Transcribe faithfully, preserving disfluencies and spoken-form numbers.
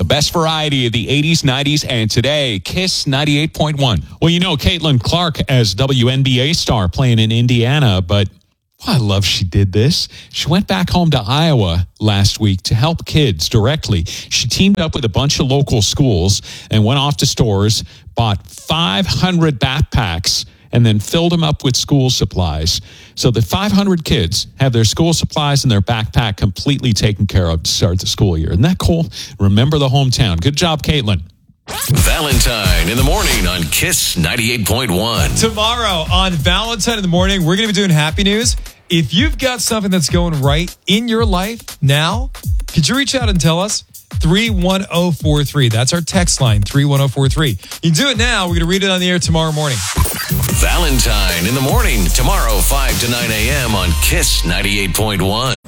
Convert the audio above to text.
best variety of the eighties, nineties, and today, Kiss ninety-eight point one. Well, you know, Caitlin Clark as W N B A star playing in Indiana, but oh, I love she did this. She went back home to Iowa last week to help kids directly. She teamed up with a bunch of local schools and went off to stores, bought five hundred backpacks, and then filled them up with school supplies. So that five hundred kids have their school supplies and their backpack completely taken care of to start the school year. Isn't that cool? Remember the hometown. Good job, Caitlin. Valentine in the morning on Kiss ninety-eight point one. Tomorrow on Valentine in the morning, we're going to be doing happy news. If you've got something that's going right in your life now, could you reach out and tell us? three one zero four three. That's our text line, three one zero four three. You can do it now. We're going to read it on the air tomorrow morning. Valentine in the morning, tomorrow, five to nine a.m. on Kiss ninety-eight point one.